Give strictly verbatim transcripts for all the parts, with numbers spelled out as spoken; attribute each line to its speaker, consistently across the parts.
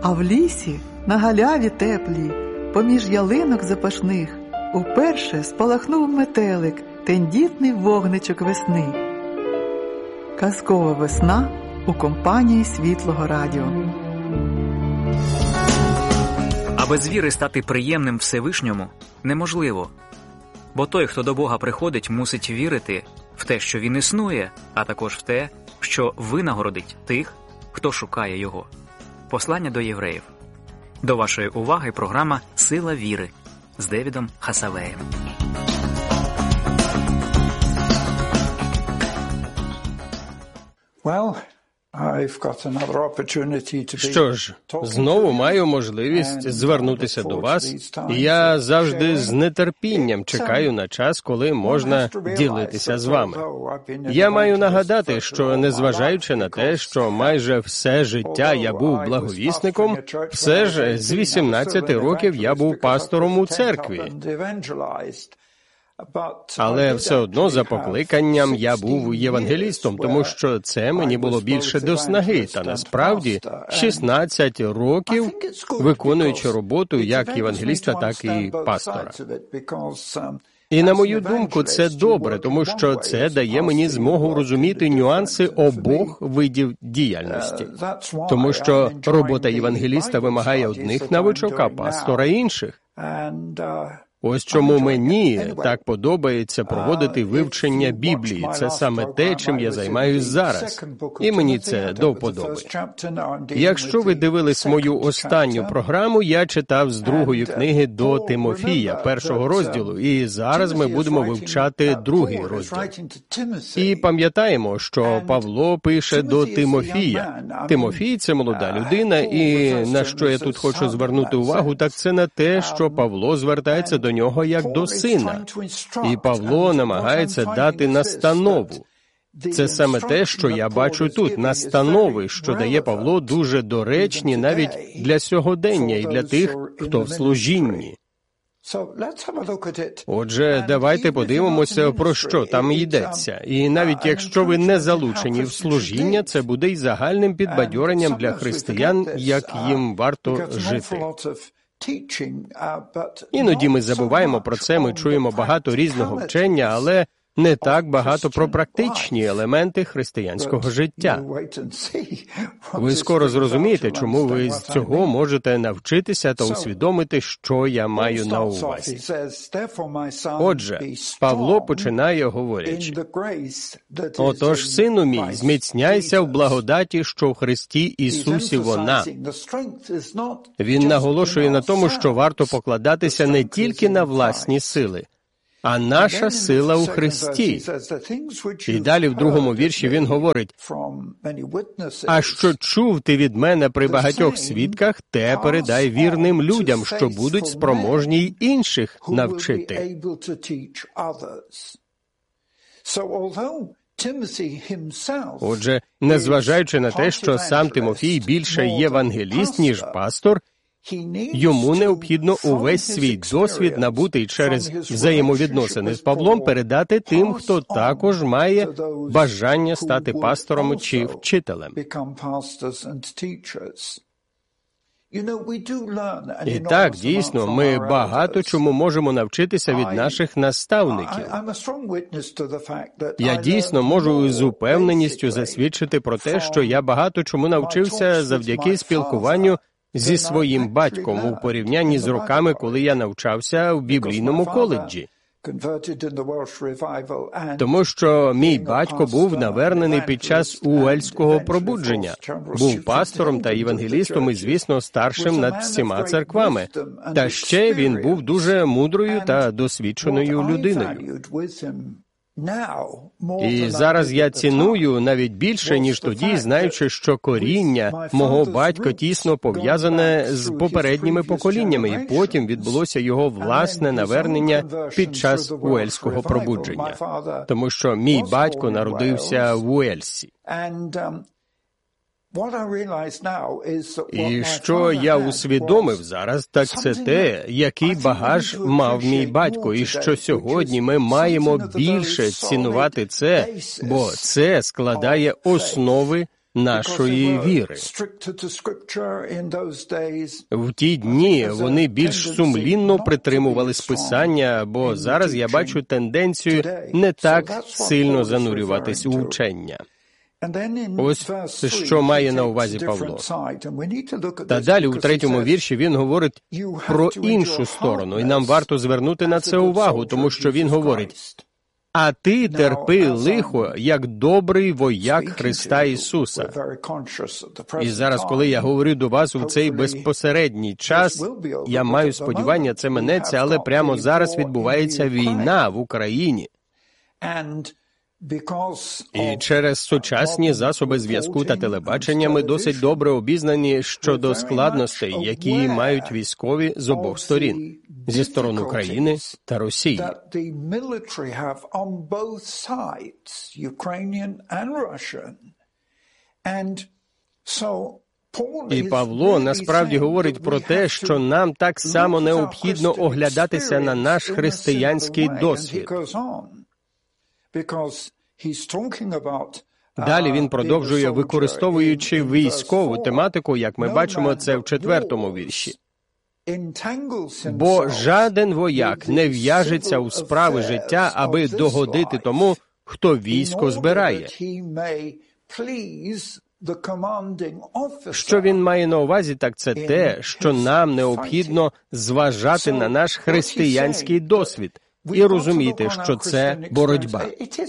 Speaker 1: А в лісі, на галяві теплій, поміж ялинок запашних, уперше спалахнув метелик, тендітний вогничок весни. Казкова весна у компанії Світлого Радіо.
Speaker 2: А без віри стати приємним Всевишньому неможливо. Бо той, хто до Бога приходить, мусить вірити в те, що Він існує, а також в те, що винагородить тих, хто шукає Його. Послання до євреїв. До вашої уваги програма «Сила віри» з Девідом Хасавеєм.
Speaker 3: Well, I've got another opportunity to be...
Speaker 4: Що ж, знову маю можливість звернутися до вас, і я завжди з нетерпінням чекаю на час, коли можна ділитися з вами. Я маю нагадати, що незважаючи на те, що майже все життя я був благовісником, все ж з вісімнадцяти років я був пастором у церкві. Але все одно за покликанням я був євангелістом, тому що це мені було більше до снаги. Та насправді шістнадцять років виконуючи роботу як євангеліста, так і пастора. І на мою думку, це добре, тому що це дає мені змогу розуміти нюанси обох видів діяльності. Тому що робота євангеліста вимагає одних навичок, а пастора інших. Ось чому мені так подобається проводити вивчення Біблії. Це саме те, чим я займаюсь зараз. І мені це до вподоби. Якщо ви дивились мою останню програму, я читав з другої книги до Тимофія, першого розділу, і зараз ми будемо вивчати другий розділ. І пам'ятаємо, що Павло пише до Тимофія. Тимофій – це молода людина, і на що я тут хочу звернути увагу, так це на те, що Павло звертається до до нього як до сина. І Павло намагається дати настанову. Це саме те, що я бачу тут. Настанови, що дає Павло, дуже доречні навіть для сьогодення і для тих, хто в служінні. Отже, давайте подивимося, про що там йдеться. І навіть якщо ви не залучені в служіння, це буде й загальним підбадьоренням для християн, як їм варто жити. Іноді ми забуваємо про це, ми чуємо багато різного вчення, але не так багато про практичні елементи християнського життя. Ви скоро зрозумієте, чому ви з цього можете навчитися та усвідомити, що я маю на увазі. Отже, Павло починає говорячи: «Отож, сину мій, зміцняйся в благодаті, що в Христі Ісусі вона». Він наголошує на тому, що варто покладатися не тільки на власні сили, а наша сила у Христі. І далі в другому вірші він говорить: «А що чув ти від мене при багатьох свідках, те передай вірним людям, що будуть спроможні й інших навчити». Отже, незважаючи на те, що сам Тимофій більше євангеліст, ніж пастор, йому необхідно увесь свій досвід, набутий через взаємовідносини з Павлом, передати тим, хто також має бажання стати пастором чи вчителем. І так, дійсно, ми багато чому можемо навчитися від наших наставників. Я дійсно можу з упевненістю засвідчити про те, що я багато чому навчився завдяки спілкуванню зі своїм батьком у порівнянні з роками, коли я навчався в біблійному коледжі. Тому що мій батько був навернений під час Уельського пробудження, був пастором та євангелістом і, звісно, старшим над всіма церквами. Та ще він був дуже мудрою та досвідченою людиною. І зараз я ціную навіть більше, ніж тоді, знаючи, що коріння мого батька тісно пов'язане з попередніми поколіннями, і потім відбулося його власне навернення під час Уельського пробудження. Тому що мій батько народився в Уельсі. І що я усвідомив зараз, так це те, який багаж мав мій батько, і що сьогодні ми маємо більше цінувати це, бо це складає основи нашої віри. В ті дні вони більш сумлінно притримувались Писання, бо зараз я бачу тенденцію не так сильно занурюватись у вчення. Ось що має на увазі Павло. Та далі у третьому вірші він говорить про іншу сторону, і нам варто звернути на це увагу, тому що він говорить: «А ти терпи лихо, як добрий вояк Христа Ісуса». І зараз, коли я говорю до вас у цей безпосередній час, я маю сподівання, це минеться, але прямо зараз відбувається війна в Україні. І через сучасні засоби зв'язку та телебачення ми досить добре обізнані щодо складностей, які мають військові з обох сторін, зі сторони України та Росії. І Павло насправді говорить про те, що нам так само необхідно оглядатися на наш християнський досвід. Далі він продовжує, використовуючи військову тематику, як ми бачимо це в четвертому вірші. «Бо жаден вояк не в'яжеться у справи життя, аби догодити тому, хто військо збирає». Що він має на увазі, так це те, що нам необхідно зважати на наш християнський досвід і розуміти, що це боротьба.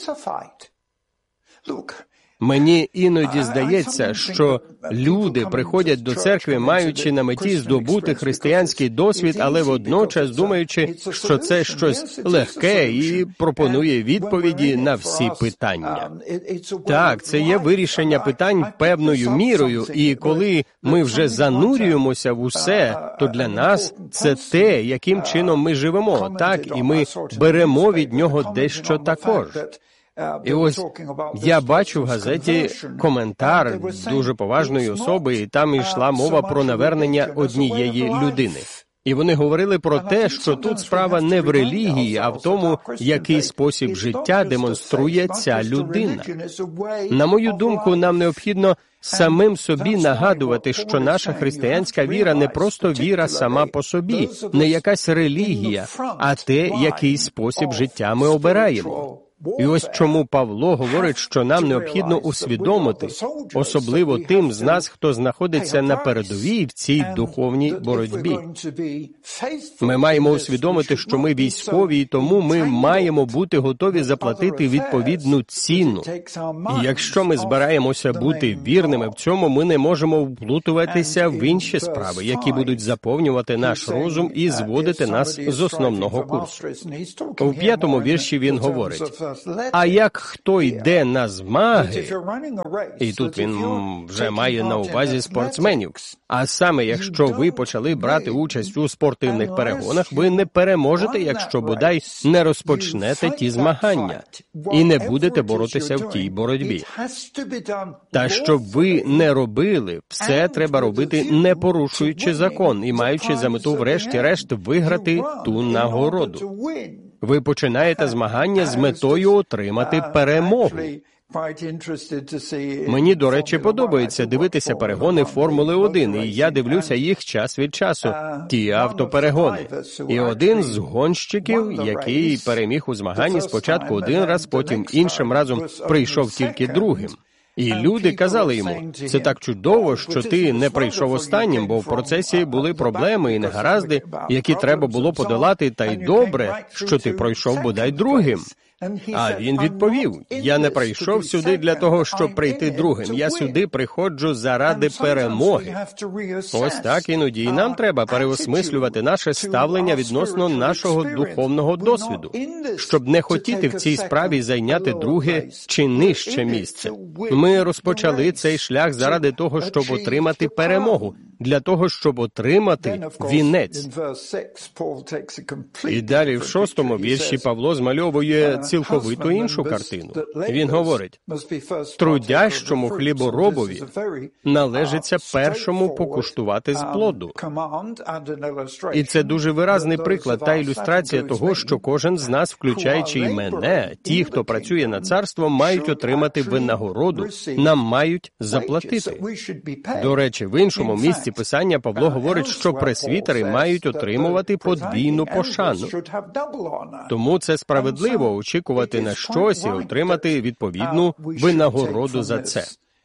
Speaker 4: Мені іноді здається, що люди приходять до церкви, маючи на меті здобути християнський досвід, але водночас думаючи, що це щось легке і пропонує відповіді на всі питання. Так, це є вирішення питань певною мірою, і коли ми вже занурюємося в усе, то для нас це те, яким чином ми живемо, так, і ми беремо від нього дещо також. І ось я бачу в газеті коментар дуже поважної особи, і там йшла мова про навернення однієї людини. І вони говорили про те, що тут справа не в релігії, а в тому, який спосіб життя демонструє ця людина. На мою думку, нам необхідно самим собі нагадувати, що наша християнська віра не просто віра сама по собі, не якась релігія, а те, який спосіб життя ми обираємо. І ось чому Павло говорить, що нам необхідно усвідомити, особливо тим з нас, хто знаходиться на передовій в цій духовній боротьбі. Ми маємо усвідомити, що ми військові, і тому ми маємо бути готові заплатити відповідну ціну. І якщо ми збираємося бути вірними в цьому, ми не можемо вплутуватися в інші справи, які будуть заповнювати наш розум і зводити нас з основного курсу. У п'ятому вірші він говорить: «А як хто йде на змаги», і тут він вже має на увазі спортсменів, а саме, якщо ви почали брати участь у спортивних перегонах, ви не переможете, якщо бодай не розпочнете ті змагання і не будете боротися в тій боротьбі. Та щоб ви не робили, все треба робити, не порушуючи закон і маючи за мету врешті-решт виграти ту нагороду. Ви починаєте змагання з метою отримати перемогу. Мені, до речі, подобається дивитися перегони Формули один, і я дивлюся їх час від часу, ті автоперегони. І один з гонщиків, який переміг у змаганні спочатку один раз, потім іншим разом прийшов тільки другим. І люди казали йому: «Це так чудово, що ти не прийшов останнім, бо в процесі були проблеми і негаразди, які треба було подолати, та й добре, що ти пройшов бодай другим». А він відповів: «Я не прийшов сюди для того, щоб прийти другим. Я сюди приходжу заради перемоги». Ось так іноді і нам треба переосмислювати наше ставлення відносно нашого духовного досвіду, щоб не хотіти в цій справі зайняти друге чи нижче місце. Ми розпочали цей шлях заради того, щоб отримати перемогу. для того, щоб отримати вінець. І далі в шостому вірші Павло змальовує цілковито іншу картину. Він говорить: «Трудящому хліборобові належиться першому покуштувати з плоду». І це дуже виразний приклад та ілюстрація того, що кожен з нас, включаючи і мене, ті, хто працює над царством, мають отримати винагороду, нам мають заплатити. До речі, в іншому місці Писання Павло говорить, що пресвітери мають отримувати подвійну пошану. Тому це справедливо очікувати на щось і отримати відповідну винагороду за це.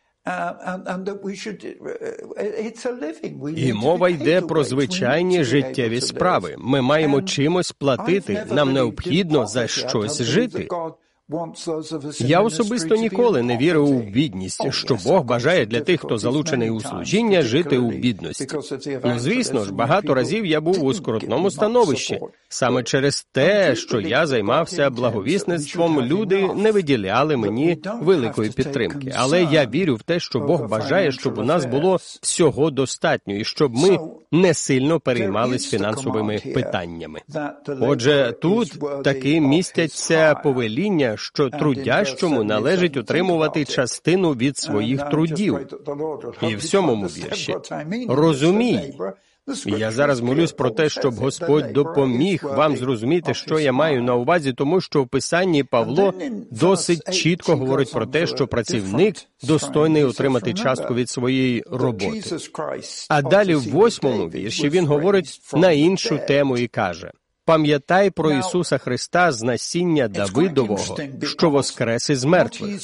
Speaker 4: І мова йде про звичайні життєві справи. Ми маємо чимось платити, нам необхідно за щось жити. Я особисто ніколи не вірив у бідність, що Бог бажає для тих, хто залучений у служіння, жити у бідності. Ну, звісно ж, багато разів я був у скрутному становищі. Саме через те, що я займався благовісництвом, люди не виділяли мені великої підтримки. Але я вірю в те, що Бог бажає, щоб у нас було всього достатньо, і щоб ми не сильно переймались фінансовими питаннями. Отже, тут таки містяться повеління, що трудящому належить отримувати частину від своїх трудів. І в сьомому вірші: «Розумій». Я зараз молюсь про те, щоб Господь допоміг вам зрозуміти, що я маю на увазі, тому що в Писанні Павло досить чітко говорить про те, що працівник достойний отримати частку від своєї роботи. А далі в восьмому вірші він говорить на іншу тему і каже: «Пам'ятай про Ісуса Христа з насіння Давидового, що воскрес із мертвих».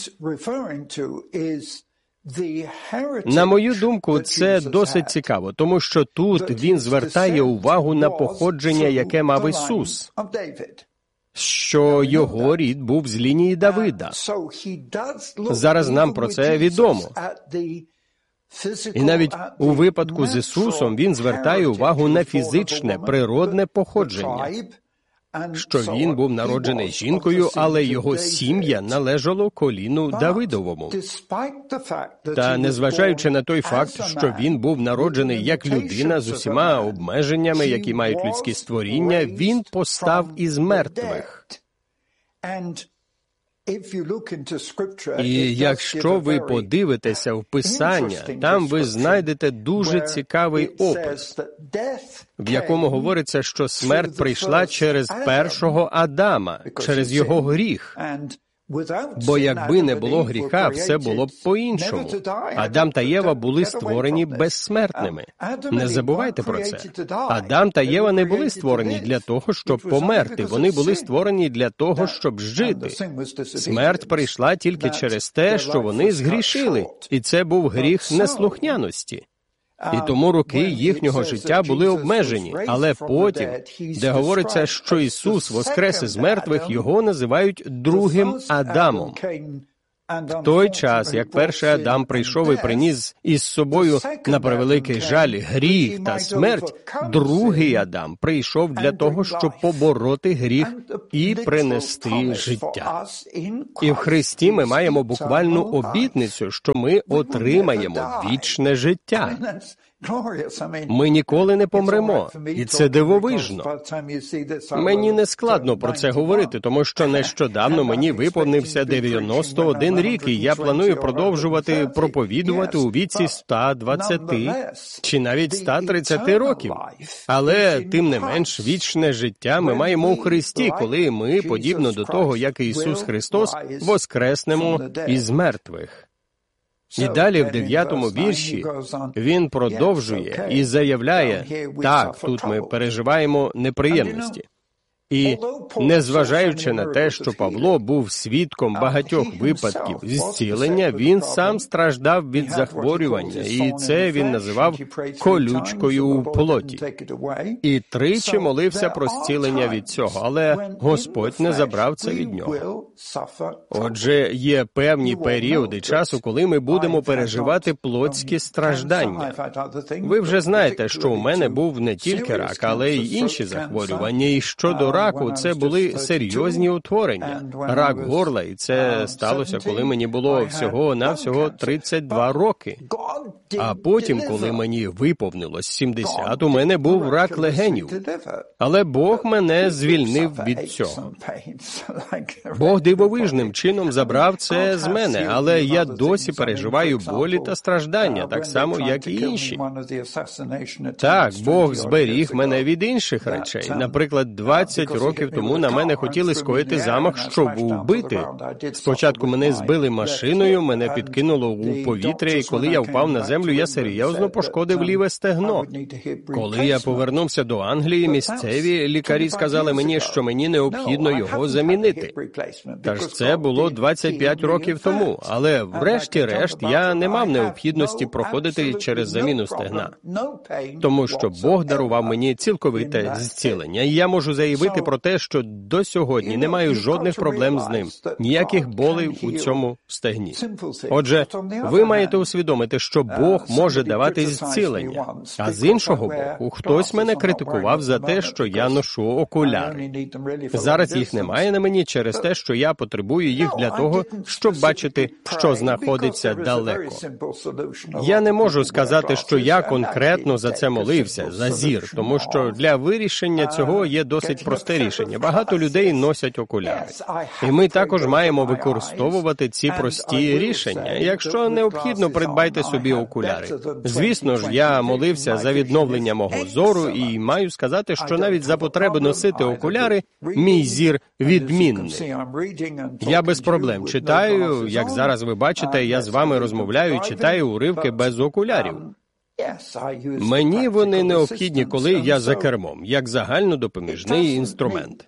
Speaker 4: На мою думку, це досить цікаво, тому що тут він звертає увагу на походження, яке мав Ісус, що його рід був з лінії Давида. Зараз нам про це відомо. І навіть у випадку з Ісусом він звертає увагу на фізичне, природне походження, що він був народжений жінкою, але його сім'я належало коліну Давидовому. Та незважаючи на той факт, що він був народжений як людина з усіма обмеженнями, які мають людські створіння, він постав із мертвих. І якщо ви подивитеся в Писання, там ви знайдете дуже цікавий опис, в якому говориться, що смерть прийшла через першого Адама, через його гріх. Бо якби не було гріха, все було б по-іншому. Адам та Єва були створені безсмертними. Не забувайте про це. Адам та Єва не були створені для того, щоб померти. Вони були створені для того, щоб жити. Смерть прийшла тільки через те, що вони згрішили. І це був гріх неслухняності. І тому роки їхнього життя були обмежені. Але потім, де говориться, що Ісус воскрес із мертвих, його називають другим Адамом. В той час, як перший Адам прийшов і приніс із собою, на превеликий жаль, гріх та смерть, другий Адам прийшов для того, щоб побороти гріх і принести життя. І в Христі ми маємо буквальну обітницю, що ми отримаємо вічне життя. Ми ніколи не помремо, і це дивовижно. Мені не складно про це говорити, тому що нещодавно мені виповнився дев'яносто один рік, і я планую продовжувати проповідувати у віці ста двадцяти чи навіть ста тридцяти років. Але, тим не менш, вічне життя ми маємо у Христі, коли ми, подібно до того, як і Ісус Христос, воскреснемо із мертвих. І далі в дев'ятому вірші він продовжує і заявляє: так, тут ми переживаємо неприємності. І, незважаючи на те, що Павло був свідком багатьох випадків зцілення, він сам страждав від захворювання, і це він називав колючкою у плоті. І тричі молився про зцілення від цього, але Господь не забрав це від нього. Отже, є певні періоди часу, коли ми будемо переживати плотські страждання. Ви вже знаєте, що у мене був не тільки рак, але й інші захворювання, і щодо раку це були серйозні утворення. Рак горла, і це сталося, коли мені було всього-навсього тридцять два роки. А потім, коли мені виповнилось сімдесят, у мене був рак легенів. Але Бог мене звільнив від цього. Бог дивовижним чином забрав це з мене, але я досі переживаю болі та страждання, так само, як і інші. Так, Бог зберіг мене від інших речей. Наприклад, двадцять років тому на мене хотіли скоїти замах, щоб вбити. Спочатку мене збили машиною, мене підкинуло у повітря, і коли я впав на землю, я серйозно пошкодив ліве стегно. Коли я повернувся до Англії, місцеві лікарі сказали мені, що мені необхідно його замінити. Та ж це було двадцять п'ять років тому, але врешті-решт я не мав необхідності проходити через заміну стегна. Тому що Бог дарував мені цілковите зцілення, і я можу заявити про те, що до сьогодні не маю жодних проблем з ним, ніяких болей у цьому стегні. Отже, ви маєте усвідомити, що Бог може давати зцілення, а з іншого боку, хтось мене критикував за те, що я ношу окуляри. Зараз їх немає на мені через те, що я потребую їх для того, щоб бачити, що знаходиться далеко. Я не можу сказати, що я конкретно за це молився, за зір, тому що для вирішення цього є досить просте рішення. Багато людей носять окуляри. І ми також маємо використовувати ці прості рішення. Якщо необхідно, придбайте собі окуляри. Звісно ж, я молився за відновлення мого зору і маю сказати, що навіть за потреби носити окуляри, мій зір відмінний. Я без проблем читаю, як зараз ви бачите, я з вами розмовляю і читаю уривки без окулярів. Мені вони необхідні, коли я за кермом, як загальнодопоміжний інструмент.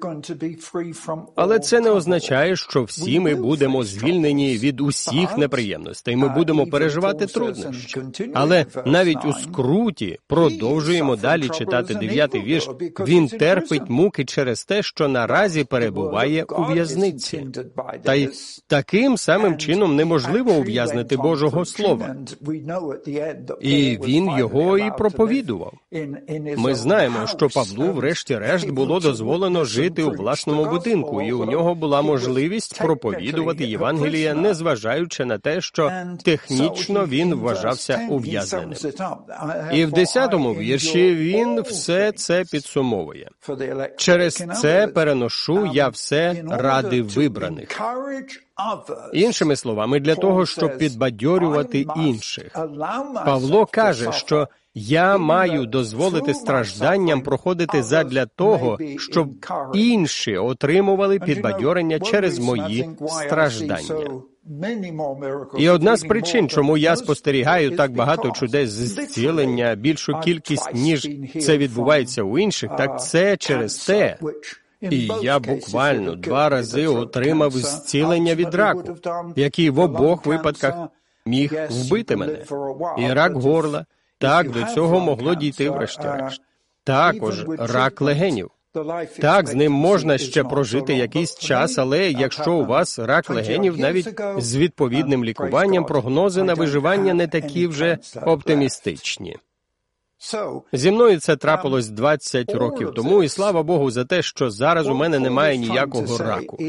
Speaker 4: Але це не означає, що всі ми будемо звільнені від усіх неприємностей, ми будемо переживати труднощі. Але навіть у скруті продовжуємо далі читати дев'ятий вірш. Він терпить муки через те, що наразі перебуває у в'язниці. Та й таким самим чином неможливо ув'язнити Божого Слова. І І він його і проповідував. Ми знаємо, що Павлу врешті-решт було дозволено жити у власному будинку, і у нього була можливість проповідувати Євангеліє, незважаючи на те, що технічно він вважався ув'язненим. І в десятому вірші він все це підсумовує. «Через це переношу я все ради вибраних». Іншими словами, для того, щоб підбадьорювати інших. Павло каже, що «я маю дозволити стражданням проходити задля того, щоб інші отримували підбадьорення через мої страждання». І одна з причин, чому я спостерігаю так багато чудес зцілення, більшу кількість, ніж це відбувається у інших, так це через те, і я буквально два рази отримав зцілення від раку, який в обох випадках міг вбити мене. І рак горла, так, до цього могло дійти врешті-решт. Також рак легенів. Так, з ним можна ще прожити якийсь час, але якщо у вас рак легенів, навіть з відповідним лікуванням, прогнози на виживання не такі вже оптимістичні. Зі мною це трапилось двадцять років тому, і слава Богу за те, що зараз у мене немає ніякого раку.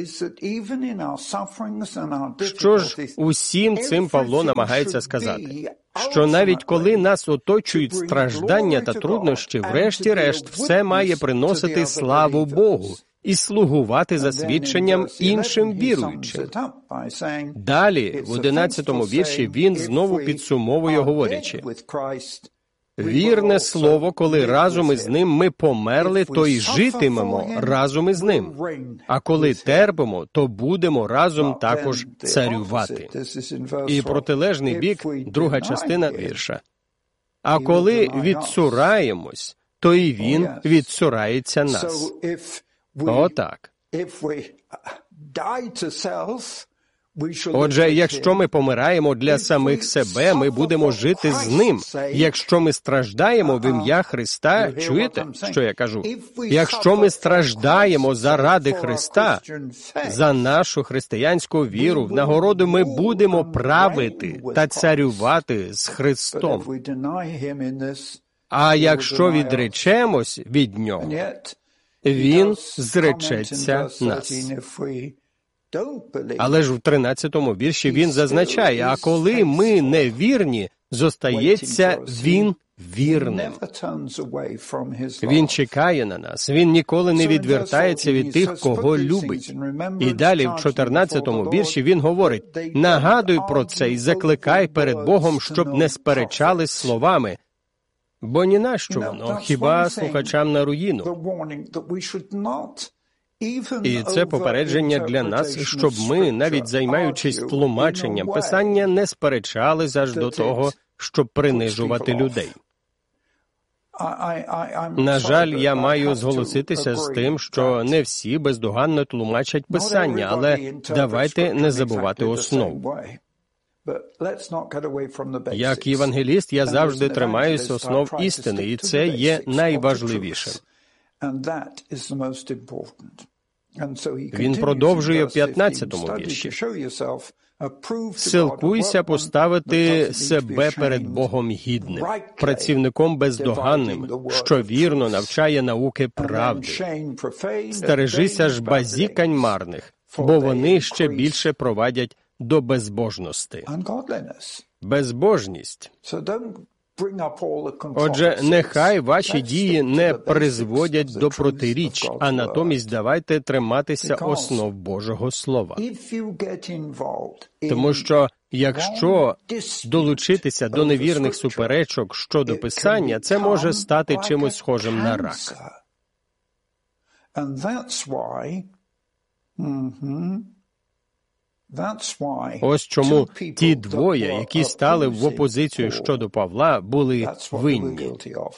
Speaker 4: Що ж усім цим Павло намагається сказати? Що навіть коли нас оточують страждання та труднощі, врешті-решт все має приносити славу Богу і слугувати засвідченням іншим віруючим. Далі, в одинадцятому вірші, він знову підсумовує, говорячи: «Вірне слово, коли разом із ним ми померли, то й житимемо разом із ним. А коли терпимо, то будемо разом також царювати». І протилежний бік, друга частина вірша. «А коли відцураємось, то і він відцурається нас». Отак. Отже, якщо ми помираємо для самих себе, ми будемо жити з Ним. Якщо ми страждаємо в ім'я Христа, чуєте, що я кажу? Якщо ми страждаємо заради Христа, за нашу християнську віру, в нагороду ми будемо правити та царювати з Христом. А якщо відречемось від Нього, Він зречеться нас. Але ж в тринадцятому вірші він зазначає: «А коли ми невірні, зостається він вірним. Він чекає на нас, він ніколи не відвертається від тих, кого любить. І далі в чотирнадцятому вірші він говорить: «Нагадуй про це і закликай перед Богом, щоб не сперечались словами, бо ні на що воно, хіба слухачам на руїну». І це попередження для нас, щоб ми, навіть займаючись тлумаченням Писання, не сперечались аж до того, щоб принижувати людей. На жаль, я маю зголоситися з тим, що не всі бездоганно тлумачать Писання, але давайте не забувати основу. Як євангеліст, я завжди тримаюся основ істини, і це є найважливішим. Він продовжує в п'ятнадцятому вірші: «Силкуйся поставити себе перед Богом гідним, працівником бездоганним, що вірно навчає науки правди. Стережися ж базікань марних, бо вони ще більше провадять до безбожності». Безбожність. Отже, нехай ваші дії не призводять до протиріч, а натомість давайте триматися основ Божого Слова. Тому що, якщо долучитися до невірних суперечок щодо Писання, це може стати чимось схожим на рак. Ось чому ті двоє, які стали в опозицію щодо Павла, були винні.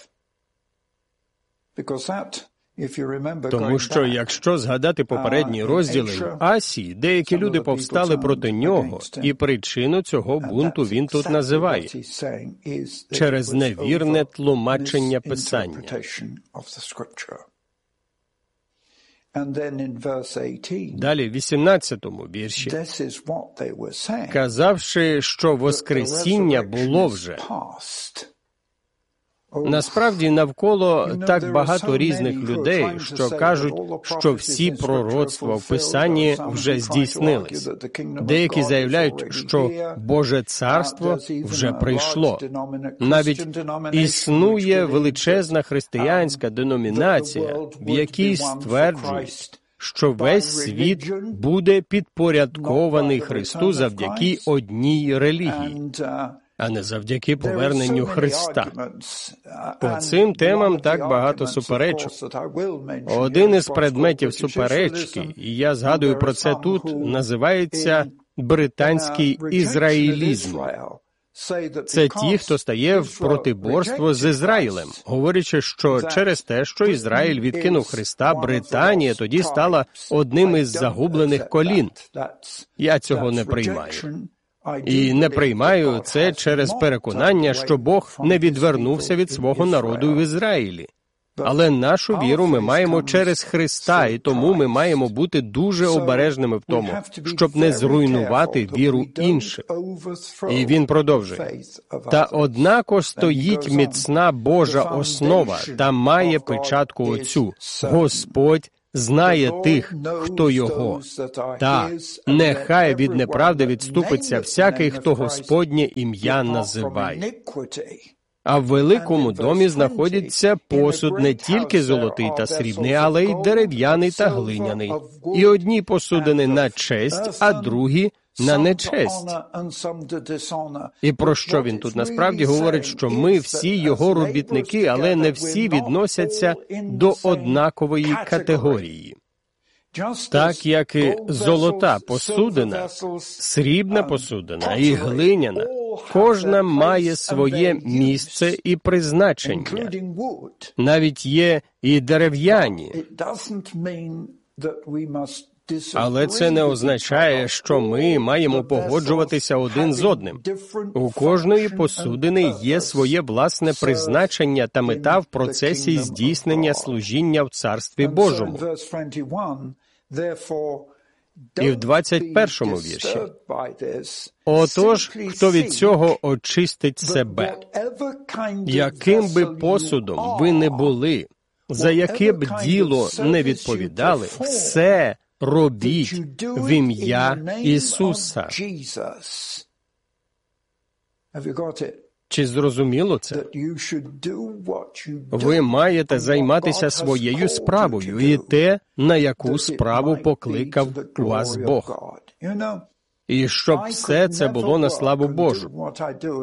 Speaker 4: Тому що, якщо згадати попередні розділи, в Асії деякі люди повстали проти нього, і причину цього бунту він тут називає – через невірне тлумачення Писання. Далі, в вісімнадцятому вірші, казавши, що Воскресіння було вже. Насправді, навколо так багато різних людей, що кажуть, що всі пророцтва в Писанні вже здійснились. Деякі заявляють, що Боже Царство вже прийшло. Навіть існує величезна християнська деномінація, в якій стверджують, що весь світ буде підпорядкований Христу завдяки одній релігії, а не завдяки поверненню Христа. По цим темам так багато суперечок. Один із предметів суперечки, і я згадую про це тут, називається британський ізраїлізм. Це ті, хто стає в протиборство з Ізраїлем, говорячи, що через те, що Ізраїль відкинув Христа, Британія тоді стала одним із загублених колін. Я цього не приймаю. І не приймаю це через переконання, що Бог не відвернувся від свого народу в Ізраїлі. Але нашу віру ми маємо через Христа, і тому ми маємо бути дуже обережними в тому, щоб не зруйнувати віру інших. І він продовжує: «Та однако стоїть міцна Божа основа та має печатку оцю: Господь знає тих, хто його. Та нехай від неправди відступиться всякий, хто Господнє ім'я називає». А в великому домі знаходиться посуд не тільки золотий та срібний, але й дерев'яний та глиняний. І одні посудини на честь, а другі на нечесть. І про що він тут насправді говорить? Що ми всі його робітники, але не всі відносяться до однакової категорії. Так, як і золота посудина, срібна посудина і глиняна, кожна має своє місце і призначення. Навіть є і дерев'яні. Але це не означає, що ми маємо погоджуватися один з одним. У кожної посудини є своє власне призначення та мета в процесі здійснення служіння в Царстві Божому. І в двадцять першому вірші: «Отож, хто від цього очистить себе, яким би посудом ви не були, за яке б діло не відповідали, все робіть в ім'я Ісуса». Чи зрозуміло це? Ви маєте займатися своєю справою і те, на яку справу покликав вас Бог. І щоб все це було на славу Божу.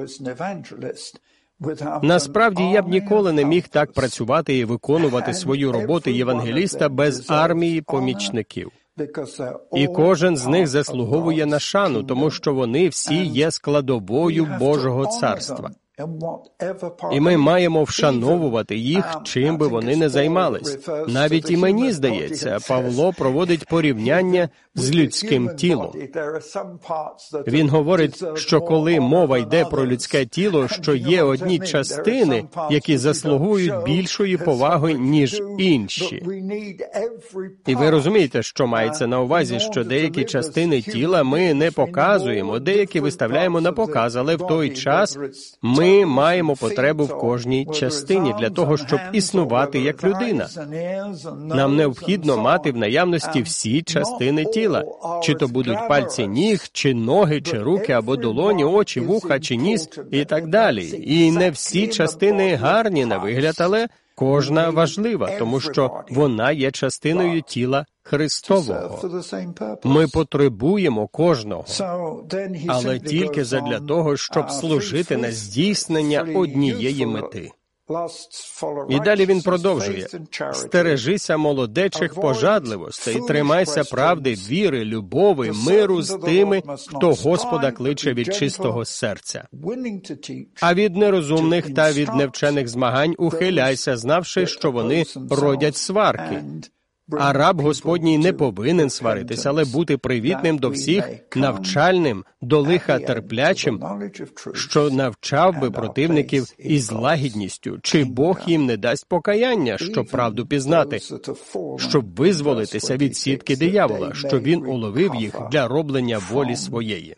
Speaker 4: Насправді, я б ніколи не міг так працювати і виконувати свою роботу євангеліста без армії помічників. І кожен з них заслуговує на шану, тому що вони всі є складовою Божого царства. І ми маємо вшановувати їх, чим би вони не займались. Навіть і мені здається, Павло проводить порівняння з людським тілом. Він говорить, що коли мова йде про людське тіло, що є одні частини, які заслугують більшої поваги, ніж інші. І ви розумієте, що мається на увазі, що деякі частини тіла ми не показуємо, деякі виставляємо на показ, але в той час ми Ми маємо потребу в кожній частині для того, щоб існувати як людина. Нам необхідно мати в наявності всі частини тіла. Чи то будуть пальці ніг, чи ноги, чи руки, або долоні, очі, вуха, чи ніс, і так далі. І не всі частини гарні на вигляд, але кожна важлива, тому що вона є частиною тіла Христового. Ми потребуємо кожного, але тільки задля того, щоб служити на здійснення однієї мети. І далі він продовжує. «Стережися молодечих пожадливостей, тримайся правди, віри, любові, миру з тими, хто Господа кличе від чистого серця. А від нерозумних та від невчених змагань ухиляйся, знавши, що вони родять сварки. А раб Господній не повинен сваритися, але бути привітним до всіх, навчальним, до лиха терплячим, що навчав би противників із лагідністю, чи Бог їм не дасть покаяння, щоб правду пізнати, щоб визволитися від сітки диявола, що він уловив їх для роблення волі своєї».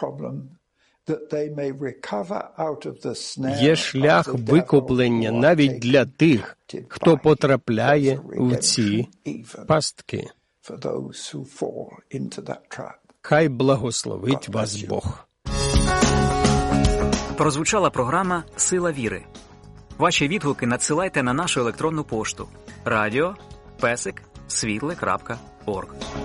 Speaker 4: Є шлях викуплення навіть для тих, хто потрапляє в ці пастки. Хай благословить вас Бог.
Speaker 2: Прозвучала програма «Сила віри». Ваші відгуки надсилайте на нашу електронну пошту радіо песик світле крапка орг.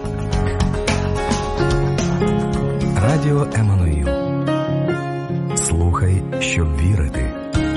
Speaker 5: Радіо Еммануїл. Слухай, щоб вірити.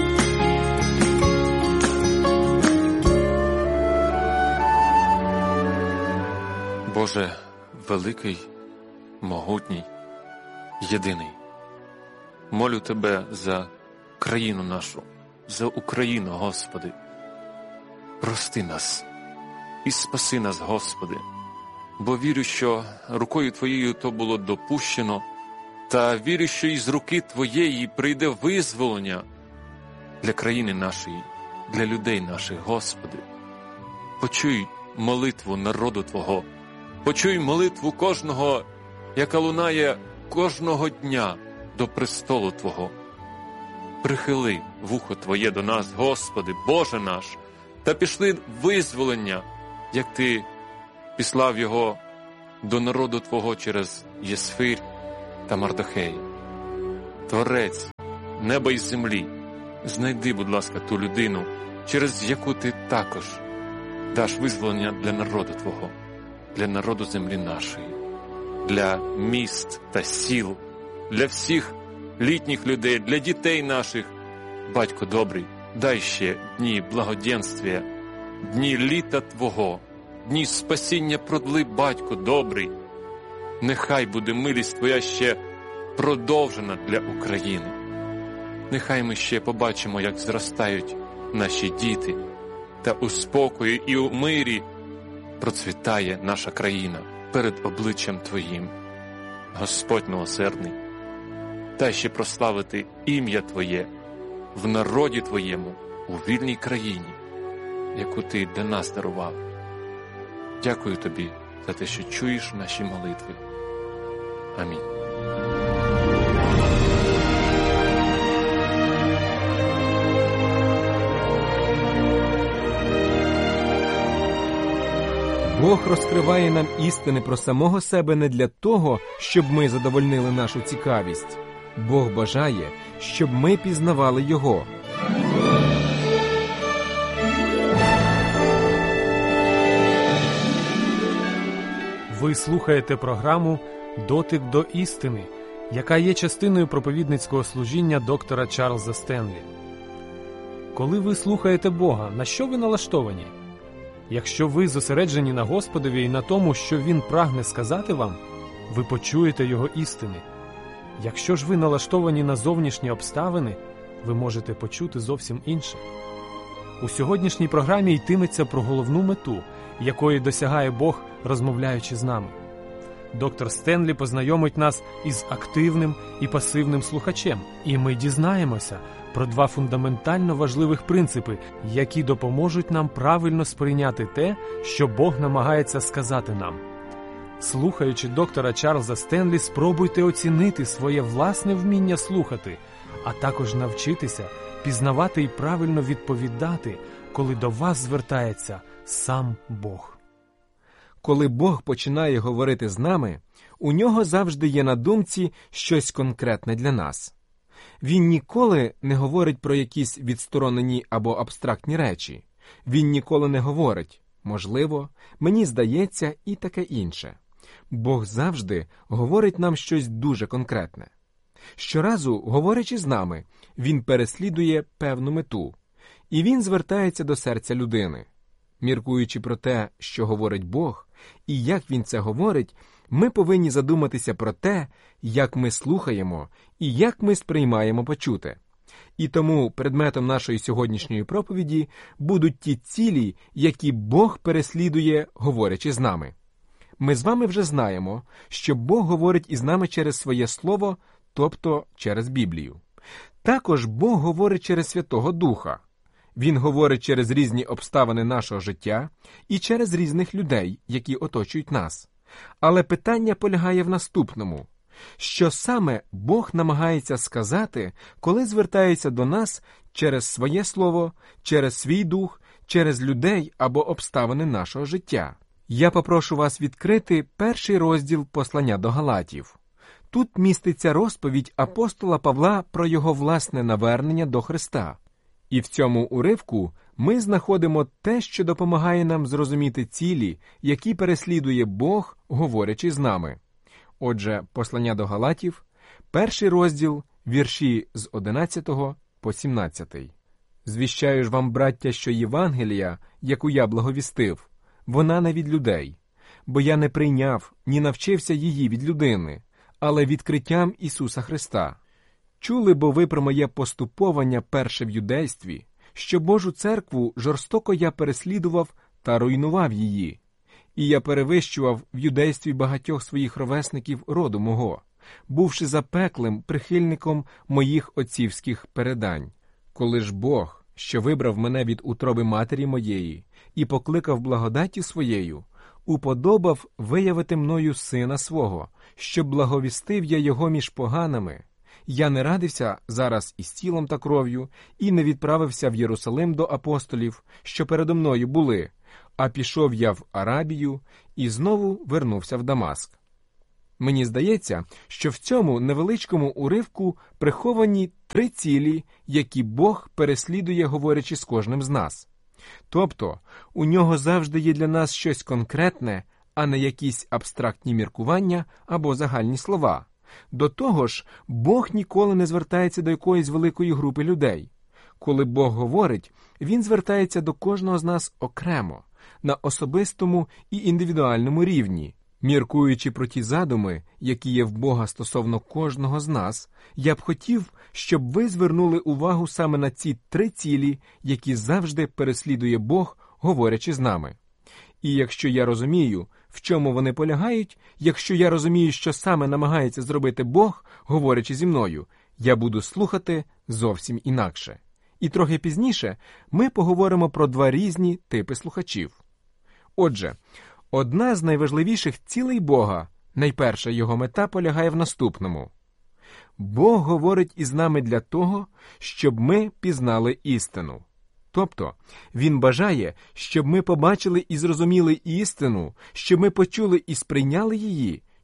Speaker 6: Боже, великий, могутній, єдиний, молю Тебе за країну нашу, за Україну, Господи. Прости нас і спаси нас, Господи, бо вірю, що рукою Твоєю то було допущено, та вірю, що із руки Твоєї прийде визволення для країни нашої, для людей наших, Господи. Почуй молитву народу Твого, почуй молитву кожного, яка лунає кожного дня до престолу Твого. Прихили вухо Твоє до нас, Господи, Боже наш, та пішли визволення, як Ти післав його до народу Твого через Єсфир та Мардохея. Творець неба й землі, знайди, будь ласка, ту людину, через яку Ти також даш визволення для народу Твого, для народу землі нашої, для міст та сіл, для всіх літніх людей, для дітей наших. Батько добрий, дай ще дні благоденствия, дні літа Твого, дні спасіння продли, Батько добрий. Нехай буде милість Твоя ще продовжена для України. Нехай ми ще побачимо, як зростають наші діти, та у спокої і у мирі процвітає наша країна перед обличчям Твоїм. Господь милосердний, дай ще прославити ім'я Твоє в народі Твоєму, у вільній країні, яку Ти для нас дарував. Дякую Тобі за те, що чуєш наші молитви. Амінь.
Speaker 7: Бог розкриває нам істини про самого себе не для того, щоб ми задовольнили нашу цікавість, Бог бажає, щоб ми пізнавали Його.
Speaker 8: Ви слухаєте програму «Дотик до істини», яка є частиною проповідницького служіння доктора Чарльза Стенлі. Коли ви слухаєте Бога, на що ви налаштовані? Якщо ви зосереджені на Господові і на тому, що Він прагне сказати вам, ви почуєте Його істини. Якщо ж ви налаштовані на зовнішні обставини, ви можете почути зовсім інше. У сьогоднішній програмі йтиметься про головну мету, якої досягає Бог, розмовляючи з нами. Доктор Стенлі познайомить нас із активним і пасивним слухачем, і ми дізнаємося про два фундаментально важливих принципи, які допоможуть нам правильно сприйняти те, що Бог намагається сказати нам. Слухаючи доктора Чарльза Стенлі, спробуйте оцінити своє власне вміння слухати, а також навчитися пізнавати і правильно відповідати, коли до вас звертається сам Бог.
Speaker 7: Коли Бог починає говорити з нами, у нього завжди є на думці щось конкретне для нас. Він ніколи не говорить про якісь відсторонені або абстрактні речі. Він ніколи не говорить «можливо», «мені здається» і таке інше. Бог завжди говорить нам щось дуже конкретне. Щоразу, говорячи з нами, Він переслідує певну мету, і Він звертається до серця людини. Міркуючи про те, що говорить Бог, і як Він це говорить, ми повинні задуматися про те, як ми слухаємо і як ми сприймаємо почуте. І тому предметом нашої сьогоднішньої проповіді будуть ті цілі, які Бог переслідує, говорячи з нами. Ми з вами вже знаємо, що Бог говорить із нами через своє Слово, тобто через Біблію. Також Бог говорить через Святого Духа. Він говорить через різні обставини нашого життя і через різних людей, які оточують нас. Але питання полягає в наступному. Що саме Бог намагається сказати, коли звертається до нас через своє Слово, через свій Дух, через людей або обставини нашого життя? Я попрошу вас відкрити перший розділ послання до Галатів. Тут міститься розповідь апостола Павла про його власне навернення до Христа. І в цьому уривку ми знаходимо те, що допомагає нам зрозуміти цілі, які переслідує Бог, говорячи з нами. Отже, послання до Галатів, перший розділ, вірші з одинадцятого по сімнадцятий. «Звіщаю ж вам, браття, що Євангелія, яку я благовістив, вона не від людей, бо я не прийняв, ні навчився її від людини, але відкриттям Ісуса Христа. Чули бо ви про моє поступовання перше в юдействі, що Божу церкву жорстоко я переслідував та руйнував її. І я перевищував в юдействі багатьох своїх ровесників роду мого, бувши запеклим прихильником моїх отцівських передань. Коли ж Бог, що вибрав мене від утроби матері моєї і покликав благодаттю своєю, уподобав виявити мною сина свого, щоб благовістив я його між поганими, я не радився зараз із тілом та кров'ю і не відправився в Єрусалим до апостолів, що передо мною були, а пішов я в Арабію і знову вернувся в Дамаск. Мені здається, що в цьому невеличкому уривку приховані три цілі, які Бог переслідує, говорячи з кожним з нас. Тобто, у нього завжди є для нас щось конкретне, а не якісь абстрактні міркування або загальні слова. До того ж, Бог ніколи не звертається до якоїсь великої групи людей. Коли Бог говорить, Він звертається до кожного з нас окремо, на особистому і індивідуальному рівні. Міркуючи про ті задуми, які є в Бога стосовно кожного з нас, я б хотів, щоб ви звернули увагу саме на ці три цілі, які завжди переслідує Бог, говорячи з нами. І якщо я розумію, в чому вони полягають, якщо я розумію, що саме намагається зробити Бог, говорячи зі мною, я буду слухати зовсім інакше. І трохи пізніше ми поговоримо про два різні типи слухачів. Отже, одна з найважливіших цілей Бога, найперша його мета полягає в наступному. Бог говорить із нами для того, щоб ми пізнали істину. Тобто, Він бажає, щоб ми побачили і зрозуміли істину, щоб ми почули і сприйняли її,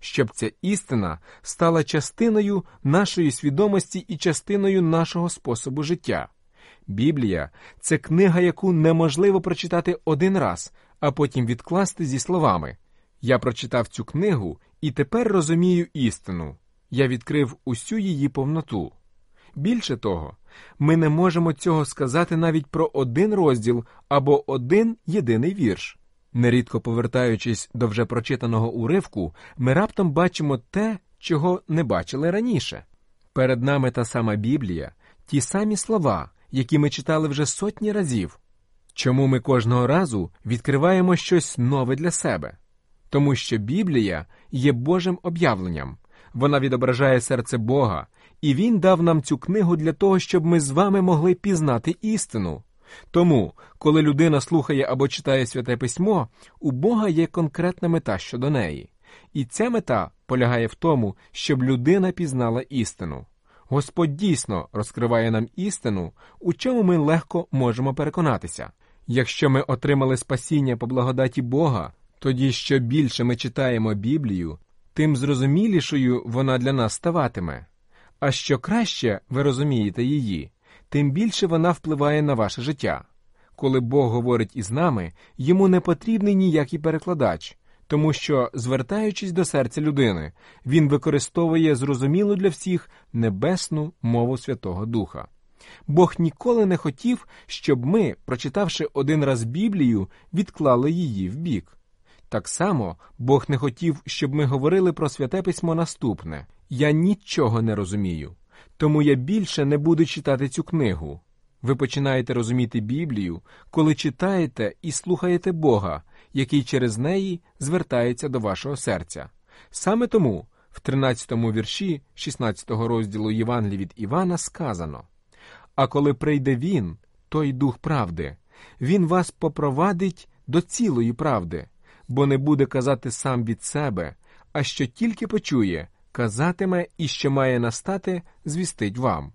Speaker 7: щоб ця істина стала частиною нашої свідомості і частиною нашого способу життя. Біблія – це книга, яку неможливо прочитати один раз, а потім відкласти зі словами «Я прочитав цю книгу і тепер розумію істину. Я відкрив усю її повноту». Більше того, ми не можемо цього сказати навіть про один розділ або один єдиний вірш. Нерідко повертаючись до вже прочитаного уривку, ми раптом бачимо те, чого не бачили раніше. Перед нами та сама Біблія, ті самі слова, які ми читали вже сотні разів. Чому ми кожного разу відкриваємо щось нове для себе? Тому що Біблія є Божим об'явленням. Вона відображає серце Бога, і Він дав нам цю книгу для того, щоб ми з вами могли пізнати істину. Тому, коли людина слухає або читає Святе Письмо, у Бога є конкретна мета щодо неї. І ця мета полягає в тому, щоб людина пізнала істину. Господь дійсно розкриває нам істину, у чому ми легко можемо переконатися. Якщо ми отримали спасіння по благодаті Бога, тоді що більше ми читаємо Біблію, тим зрозумілішою вона для нас ставатиме. А що краще ви розумієте її, тим більше вона впливає на ваше життя. Коли Бог говорить із нами, йому не потрібний ніякий перекладач, тому що, звертаючись до серця людини, він використовує зрозумілу для всіх небесну мову Святого Духа. Бог ніколи не хотів, щоб ми, прочитавши один раз Біблію, відклали її вбік. Так само Бог не хотів, щоб ми говорили про Святе Письмо наступне: «Я нічого не розумію, тому я більше не буду читати цю книгу». Ви починаєте розуміти Біблію, коли читаєте і слухаєте Бога, який через неї звертається до вашого серця. Саме тому в тринадцятому вірші шістнадцятого розділу Євангелії від Івана сказано: «А коли прийде Він, той Дух правди, Він вас попровадить до цілої правди, бо не буде казати сам від себе, а що тільки почує, казатиме, і що має настати, звістить вам».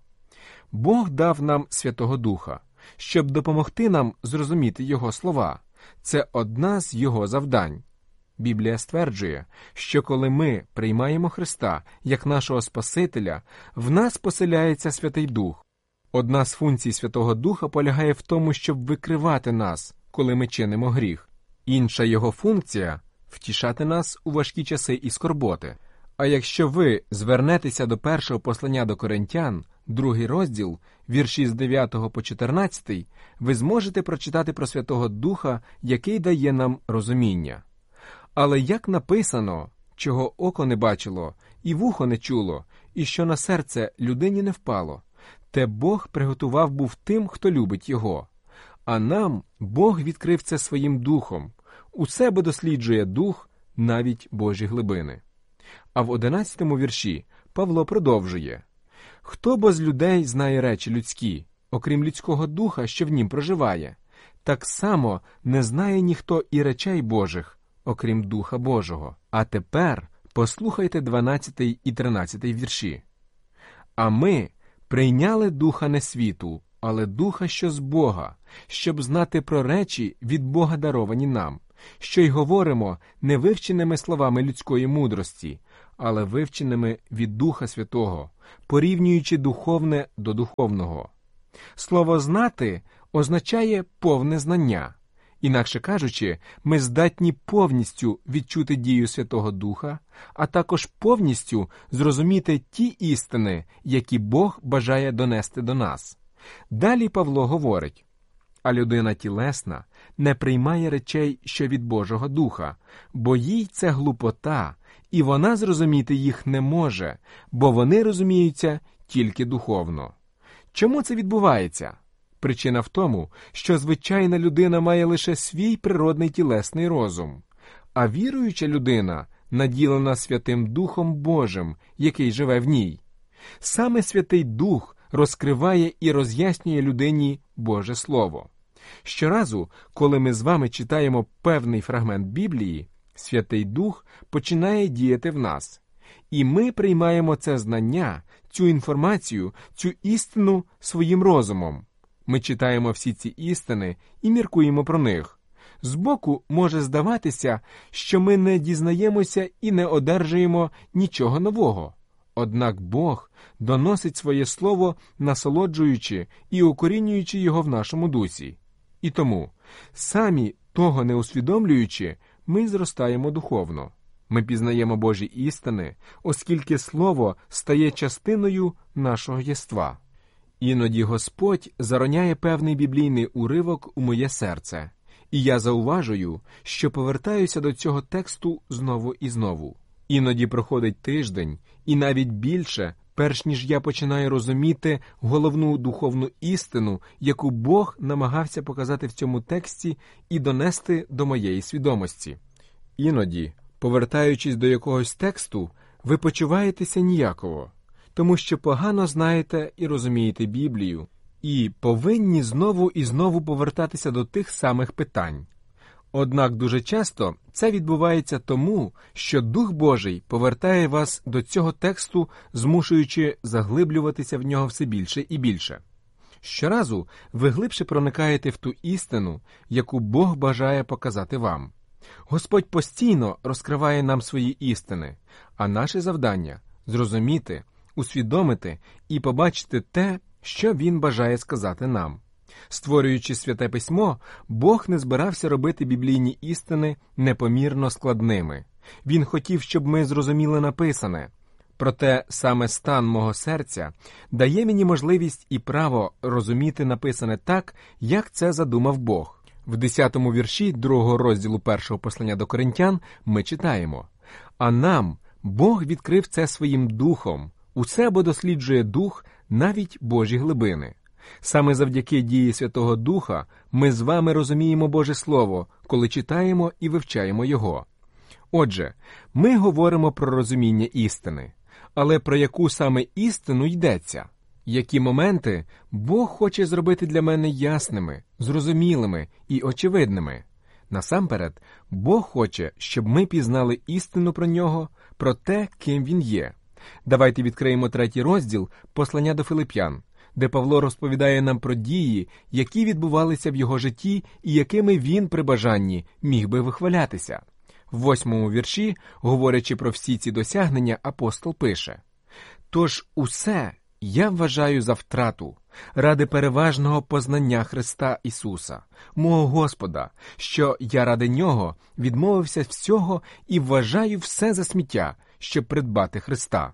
Speaker 7: Бог дав нам Святого Духа, щоб допомогти нам зрозуміти Його слова. Це одна з Його завдань. Біблія стверджує, що коли ми приймаємо Христа як нашого Спасителя, в нас поселяється Святий Дух. Одна з функцій Святого Духа полягає в тому, щоб викривати нас, коли ми чинимо гріх. Інша його функція – втішати нас у важкі часи і скорботи. А якщо ви звернетеся до першого послання до Коринтян, другий розділ, вірші з дев'ятого по чотирнадцятий, ви зможете прочитати про Святого Духа, який дає нам розуміння. Але як написано, чого око не бачило, і вухо не чуло, і що на серце людині не впало, те Бог приготував був тим, хто любить Його. А нам Бог відкрив це своїм Духом. У себе досліджує Дух, навіть Божі глибини. А в одинадцятому вірші Павло продовжує: «Хто бо з людей знає речі людські, окрім людського духа, що в нім проживає? Так само не знає ніхто і речей Божих, окрім Духа Божого». А тепер послухайте дванадцятий і тринадцятий вірші. «А ми прийняли Духа не світу, але Духа, що з Бога, щоб знати про речі від Бога даровані нам, що й говоримо не вивченими словами людської мудрості, але вивченими від Духа Святого, порівнюючи духовне до духовного». Слово «знати» означає повне знання. Інакше кажучи, ми здатні повністю відчути дію Святого Духа, а також повністю зрозуміти ті істини, які Бог бажає донести до нас. Далі Павло говорить: «А людина тілесна не приймає речей, що від Божого Духа, бо їй це глупота, і вона зрозуміти їх не може, бо вони розуміються тільки духовно». Чому це відбувається? Причина в тому, що звичайна людина має лише свій природний тілесний розум, а віруюча людина наділена Святим Духом Божим, який живе в ній. Саме Святий Дух розкриває і роз'яснює людині Боже Слово. Щоразу, коли ми з вами читаємо певний фрагмент Біблії, Святий Дух починає діяти в нас. І ми приймаємо це знання, цю інформацію, цю істину своїм розумом. Ми читаємо всі ці істини і міркуємо про них. Збоку може здаватися, що ми не дізнаємося і не одержуємо нічого нового. Однак Бог доносить своє слово, насолоджуючи і укорінюючи його в нашому дусі. І тому, самі того не усвідомлюючи, ми зростаємо духовно. Ми пізнаємо Божі істини, оскільки Слово стає частиною нашого єства. Іноді Господь зароняє певний біблійний уривок у моє серце, і я зауважую, що повертаюся до цього тексту знову і знову. Іноді проходить тиждень, і навіть більше, перш ніж я починаю розуміти головну духовну істину, яку Бог намагався показати в цьому тексті і донести до моєї свідомості. Іноді, повертаючись до якогось тексту, ви почуваєтеся ніяково, тому що погано знаєте і розумієте Біблію, і повинні знову і знову повертатися до тих самих питань. Однак дуже часто це відбувається тому, що Дух Божий повертає вас до цього тексту, змушуючи заглиблюватися в нього все більше і більше. Щоразу ви глибше проникаєте в ту істину, яку Бог бажає показати вам. Господь постійно розкриває нам свої істини, а наше завдання – зрозуміти, усвідомити і побачити те, що Він бажає сказати нам. Створюючи Святе Письмо, Бог не збирався робити біблійні істини непомірно складними. Він хотів, щоб ми зрозуміли написане. Проте саме стан мого серця дає мені можливість і право розуміти написане так, як це задумав Бог. В десятому вірші другого розділу першого послання до Коринтян ми читаємо: «А нам Бог відкрив це своїм духом, усе бо досліджує дух, навіть Божі глибини». Саме завдяки дії Святого Духа ми з вами розуміємо Боже Слово, коли читаємо і вивчаємо його. Отже, ми говоримо про розуміння істини. Але про яку саме істину йдеться? Які моменти Бог хоче зробити для мене ясними, зрозумілими і очевидними? Насамперед, Бог хоче, щоб ми пізнали істину про Нього, про те, ким Він є. Давайте відкриємо третій розділ послання до Филип'ян, де Павло розповідає нам про дії, які відбувалися в його житті і якими він при бажанні міг би вихвалятися. В восьмому вірші, говорячи про всі ці досягнення, апостол пише: «Тож усе я вважаю за втрату ради переважного познання Христа Ісуса, мого Господа, що я ради Нього відмовився всього і вважаю все за сміття, щоб придбати Христа».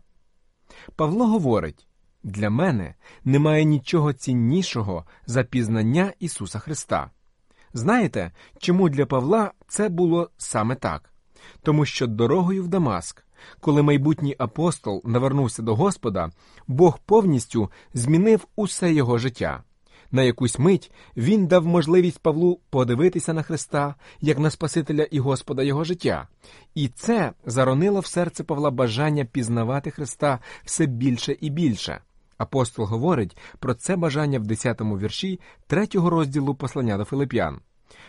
Speaker 7: Павло говорить: «Для мене немає нічого ціннішого за пізнання Ісуса Христа». Знаєте, чому для Павла це було саме так? Тому що дорогою в Дамаск, коли майбутній апостол навернувся до Господа, Бог повністю змінив усе його життя. На якусь мить він дав можливість Павлу подивитися на Христа, як на Спасителя і Господа його життя. І це заронило в серце Павла бажання пізнавати Христа все більше і більше. Апостол говорить про це бажання в десятому вірші третього розділу послання до Филип'ян.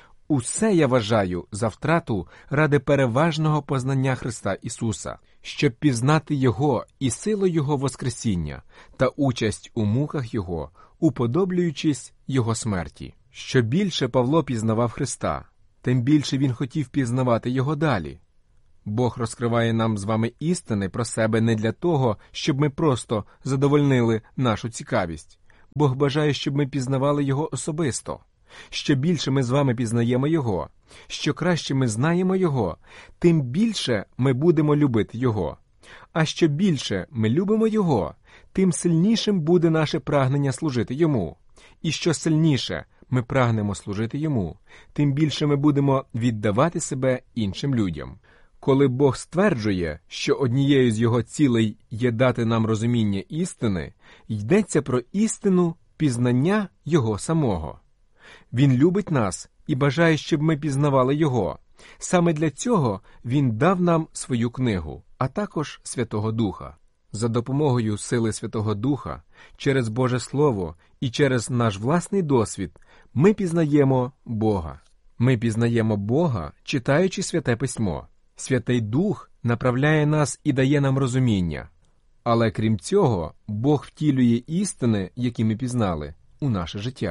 Speaker 7: «Усе я вважаю за втрату ради переважного познання Христа Ісуса, щоб пізнати Його і силу Його воскресіння та участь у муках Його, уподоблюючись Його смерті». Що більше Павло пізнавав Христа, тим більше він хотів пізнавати Його далі. Бог розкриває нам з вами істини про себе не для того, щоб ми просто задовольнили нашу цікавість. Бог бажає, щоб ми пізнавали Його особисто. Що більше ми з вами пізнаємо Його, що краще ми знаємо Його, тим більше ми будемо любити Його. А що більше ми любимо Його, тим сильнішим буде наше прагнення служити Йому. І що сильніше ми прагнемо служити Йому, тим більше ми будемо віддавати себе іншим людям. Коли Бог стверджує, що однією з Його цілей є дати нам розуміння істини, йдеться про істину пізнання Його самого. Він любить нас і бажає, щоб ми пізнавали Його. Саме для цього Він дав нам свою книгу, а також Святого Духа. За допомогою сили Святого Духа, через Боже Слово і через наш власний досвід ми пізнаємо Бога. Ми пізнаємо Бога, читаючи Святе Письмо. Святий Дух направляє нас і дає нам розуміння. Але крім цього, Бог втілює істини, які ми пізнали, у наше життя.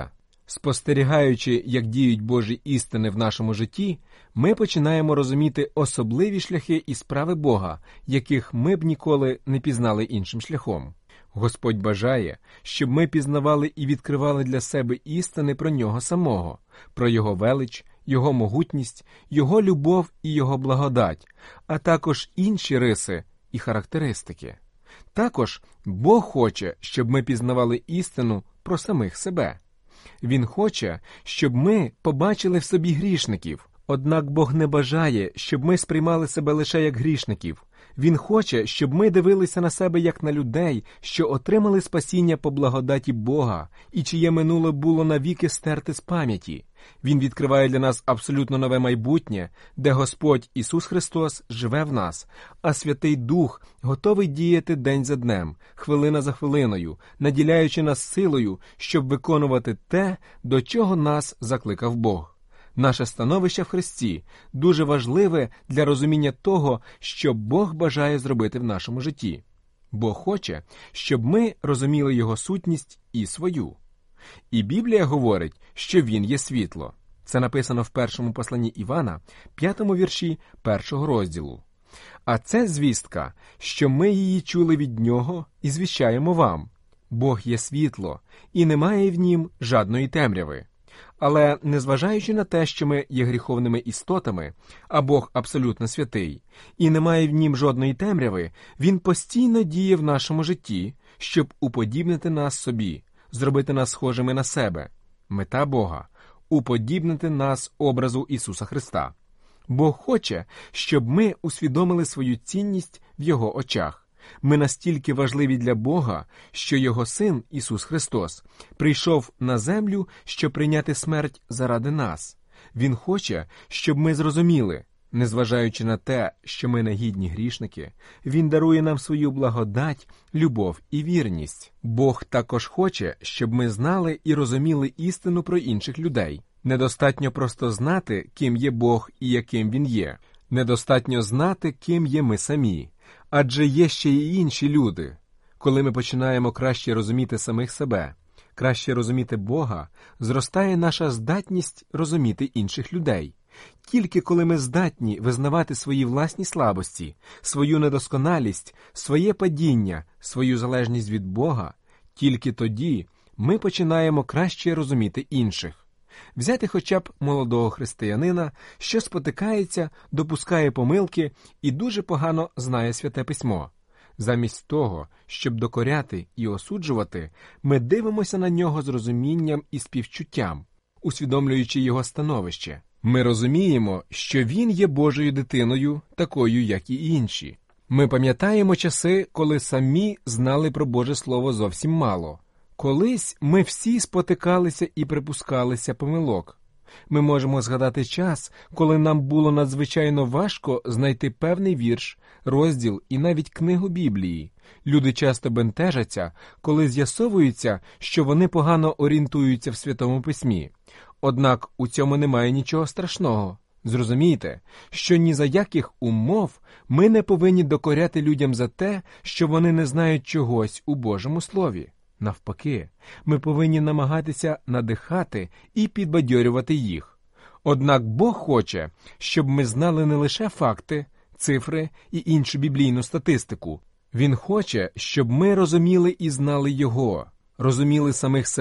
Speaker 7: Спостерігаючи, як діють Божі істини в нашому житті, ми починаємо розуміти особливі шляхи і справи Бога, яких ми б ніколи не пізнали іншим шляхом. Господь бажає, щоб ми пізнавали і відкривали для себе істини про Нього самого, про Його велич, Його могутність, Його любов і Його благодать, а також інші риси і характеристики. Також Бог хоче, щоб ми пізнавали істину про самих себе. Він хоче, щоб ми побачили в собі грішників. Однак Бог не бажає, щоб ми сприймали себе лише як грішників. Він хоче, щоб ми дивилися на себе як на людей, що отримали спасіння по благодаті Бога і чиє минуле було навіки стерте з пам'яті. Він відкриває для нас абсолютно нове майбутнє, де Господь Ісус Христос живе в нас, а Святий Дух готовий діяти день за днем, хвилина за хвилиною, наділяючи нас силою, щоб виконувати те, до чого нас закликав Бог. Наше становище в Христі дуже важливе для розуміння того, що Бог бажає зробити в нашому житті. Бог хоче, щоб ми розуміли Його сутність і свою. І Біблія говорить, що Він є світло. Це написано в першому посланні Івана, п'ятому вірші першого розділу. А це звістка, що ми її чули від Нього і звіщаємо вам. Бог є світло, і немає в Нім жадної темряви. Але, незважаючи на те, що ми є гріховними істотами, а Бог абсолютно святий, і немає в Нім жодної темряви, Він постійно діє в нашому житті, щоб уподібнити нас собі, зробити нас схожими на себе. Мета Бога – уподібнити нас образу Ісуса Христа. Бог хоче, щоб ми усвідомили свою цінність в Його очах. Ми настільки важливі для Бога, що Його Син, Ісус Христос, прийшов на землю, щоб прийняти смерть заради нас. Він хоче, щоб ми зрозуміли, незважаючи на те, що ми негідні грішники, Він дарує нам свою благодать, любов і вірність. Бог також хоче, щоб ми знали і розуміли істину про інших людей. Недостатньо просто знати, ким є Бог і яким Він є. Недостатньо знати, ким є ми самі. Адже є ще й інші люди. Коли ми починаємо краще розуміти самих себе, краще розуміти Бога, зростає наша здатність розуміти інших людей. Тільки коли ми здатні визнавати свої власні слабості, свою недосконалість, своє падіння, свою залежність від Бога, тільки тоді ми починаємо краще розуміти інших. Взяти хоча б молодого християнина, що спотикається, допускає помилки і дуже погано знає Святе Письмо. Замість того, щоб докоряти і осуджувати, ми дивимося на нього з розумінням і співчуттям, усвідомлюючи його становище. Ми розуміємо, що він є Божою дитиною, такою, як і інші. Ми пам'ятаємо часи, коли самі знали про Боже Слово зовсім мало. Колись ми всі спотикалися і припускалися помилок. Ми можемо згадати час, коли нам було надзвичайно важко знайти певний вірш, розділ і навіть книгу Біблії. Люди часто бентежаться, коли з'ясовується, що вони погано орієнтуються в Святому Письмі. Однак у цьому немає нічого страшного. Зрозумійте, що ні за яких умов ми не повинні докоряти людям за те, що вони не знають чогось у Божому Слові. Навпаки, ми повинні намагатися надихати і підбадьорювати їх. Однак Бог хоче, щоб ми знали не лише факти, цифри і іншу біблійну статистику. Він хоче, щоб ми розуміли і знали Його, розуміли самих себе,